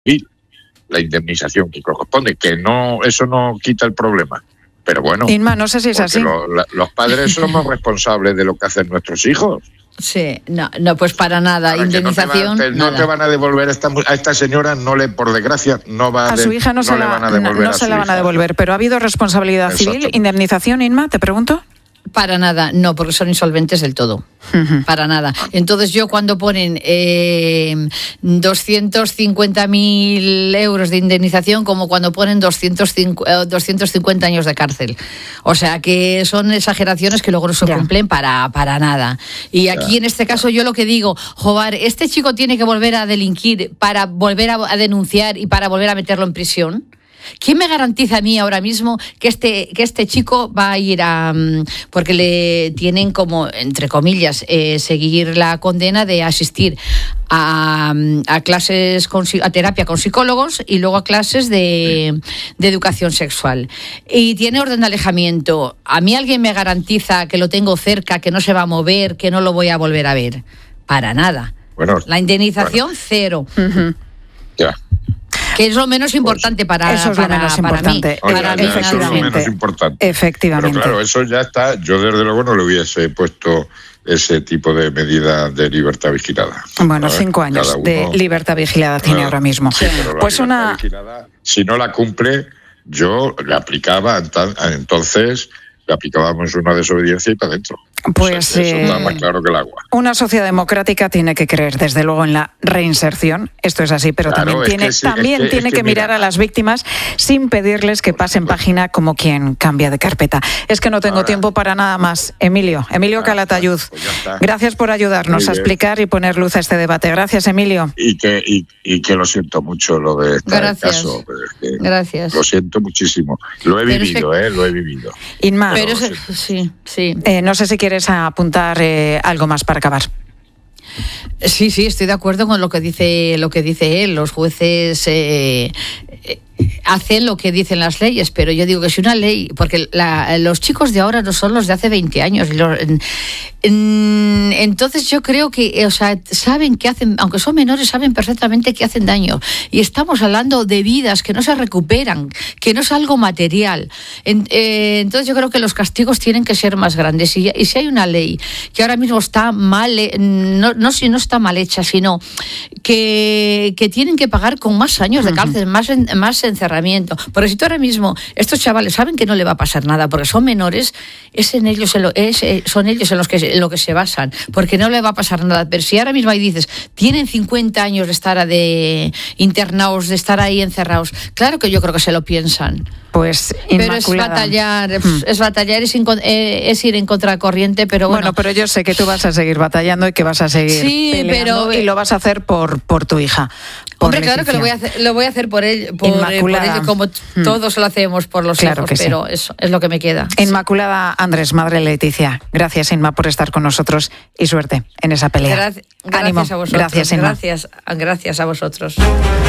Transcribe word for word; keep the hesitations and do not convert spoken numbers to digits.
la indemnización que corresponde, que no, eso no quita el problema. Pero bueno, Inma, no sé si es así. Lo, la, los padres somos responsables de lo que hacen nuestros hijos. Sí, no, no, pues para nada. Para Indemnización, no te, va, te, nada. No te van a devolver a esta, a esta señora, no le, por desgracia, no va a de, su hija no, no se le la van a devolver. No, no se la van a devolver, pero ha habido responsabilidad Exacto. civil, indemnización, Inma, te pregunto. Para nada, no, porque son insolventes del todo. Uh-huh. Para nada. Entonces yo cuando ponen eh, doscientos cincuenta mil euros de indemnización, como cuando ponen doscientos cincuenta años de cárcel. O sea que son exageraciones que luego no se ya. cumplen para, para nada. Y aquí ya. en este caso yo lo que digo, joder, este chico tiene que volver a delinquir para volver a, a denunciar y para volver a meterlo en prisión. ¿Quién me garantiza a mí ahora mismo que este, que este chico va a ir a... porque le tienen como, entre comillas, eh, seguir la condena de asistir a, a clases, con, a terapia con psicólogos y luego a clases de, de educación sexual. Y tiene orden de alejamiento. ¿A mí alguien me garantiza que lo tengo cerca, que no se va a mover, que no lo voy a volver a ver? Para nada. Bueno, la indemnización, bueno. cero. Uh-huh. Ya. Que es lo menos importante para, eso es para, lo menos para importante. mí. Para Oye, eso es lo menos importante. Efectivamente. Pero claro, eso ya está. Yo desde luego no le hubiese puesto ese tipo de medida de libertad vigilada. Bueno, cinco años uno, de libertad vigilada tiene claro, ahora mismo. Sí, pero pues una vigilada, si no la cumple, yo le aplicaba entonces le aplicábamos una desobediencia y para adentro. Pues o sea, eso eh, está más claro que el agua. Una sociedad democrática tiene que creer, desde luego, en la reinserción. Esto es así, pero claro, también tiene que, sí, también es que, tiene es que, que mirar mira, a las víctimas sin pedirles que pasen página como quien cambia de carpeta. Es que no tengo ahora, tiempo para nada más. Emilio, Emilio ah, Calatayud, pues gracias por ayudarnos a explicar y poner luz a este debate. Gracias, Emilio. Y que, y, y que lo siento mucho lo de este caso. Pero es que gracias. Lo siento muchísimo. Lo he pero vivido, es que... eh, lo he vivido. Inma, pero es, sí, sí. Eh, no sé si quieres apuntar Eh, algo más para acabar. Sí, sí, estoy de acuerdo con lo que dice lo que dice él. Los jueces eh, eh, hacen lo que dicen las leyes, pero yo digo que si una ley, porque la, los chicos de ahora no son los de hace veinte años. Los, en, en, entonces yo creo que, o sea, saben que hacen, aunque son menores, saben perfectamente que hacen daño. Y estamos hablando de vidas que no se recuperan, que no es algo material. En, eh, entonces yo creo que los castigos tienen que ser más grandes. Y, y si hay una ley que ahora mismo está mal, no, no si no está mal hecha, sino que, que tienen que pagar con más años de cárcel, uh-huh. más, en, más encerramiento. Porque si tú ahora mismo, estos chavales saben que no le va a pasar nada, porque son menores, es en ellos, en lo, es, son ellos en los que en lo que se basan, porque no le va a pasar nada. Pero si ahora mismo ahí dices, tienen cincuenta años de estar de internados, de estar ahí encerrados, claro que yo creo que se lo piensan. Pues pero es batallar, hmm. es batallar, es, es ir en contracorriente, pero bueno. Bueno, pero yo sé que tú vas a seguir batallando y que vas a seguir sí, peleando pero, y lo vas a hacer por, por tu hija. Por Hombre, Leticia. Claro que lo voy a hacer, lo voy a hacer por él, por, por ello, como hmm. todos lo hacemos por los claro hijos, pero sí. Eso es lo que me queda. Inmaculada sí. Andrés, madre Leticia, gracias Inma por estar con nosotros y suerte en esa pelea. Gracias, Ánimo. Gracias a vosotros. Gracias, Inma. Gracias, gracias a vosotros.